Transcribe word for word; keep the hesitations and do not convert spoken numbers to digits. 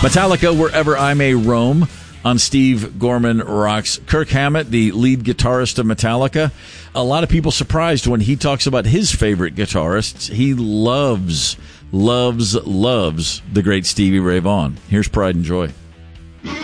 Metallica, Wherever I May Roam, on Steve Gorman Rocks. Kirk Hammett, the lead guitarist of Metallica. A lot of people surprised when he talks about his favorite guitarists. He loves, loves, loves the great Stevie Ray Vaughan. Here's Pride and Joy.